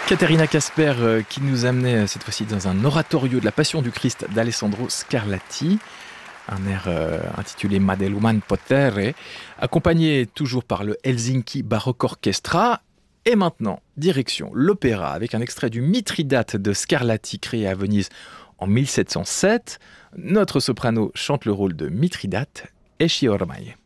Caterina Casper qui nous amenait cette fois-ci dans un oratorio de la Passion du Christ d'Alessandro Scarlatti, un air intitulé Madeluman Potere, accompagné toujours par le Helsinki Baroque Orchestra. Et maintenant, direction l'opéra avec un extrait du Mithridate de Scarlatti créé à Venise en 1707. Notre soprano chante le rôle de Mithridate, Esci ormai.